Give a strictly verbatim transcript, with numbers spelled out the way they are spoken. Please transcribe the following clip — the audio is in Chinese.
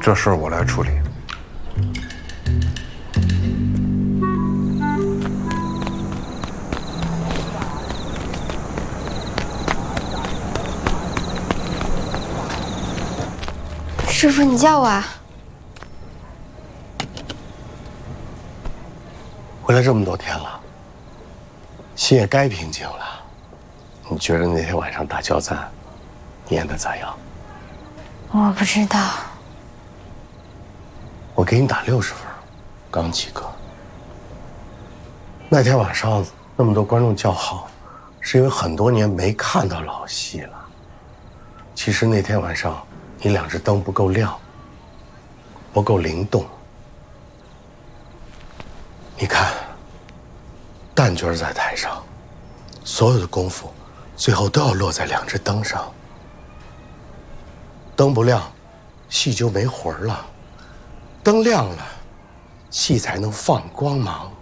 这事儿我来处理。 师傅，你叫我啊？ 回来这么多天了，心也该平静了。你觉得那天晚上打交赞，你演的咋样？ 我不知道。 我给你打六十分，刚及格。那天晚上那么多观众叫好，是因为很多年没看到老戏了。其实那天晚上你两只灯不够亮，不够灵动。你看，旦角在台上，所有的功夫，最后都要落在两只灯上。灯不亮，戏就没魂了；灯亮了，戏才能放光芒。